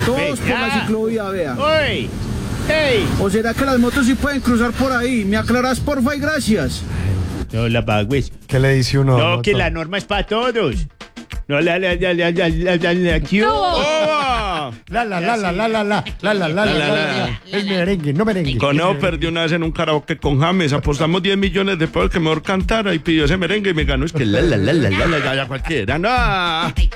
Todos por la ciclovía, vea. ¡Uy! ¡Ey! ¿O será que las motos sí pueden cruzar por ahí? ¿Me aclarás, porfa, y gracias? No la bagües. ¿Qué le dice uno? No, que la norma es para todos. No, la, ¿qué hubo? Es merengue, no merengue. Conejo perdió una vez en un karaoke con James. Apostamos 10 millones de pesos que mejor cantara y pidió ese merengue y me ganó. Es que ya cualquiera. No.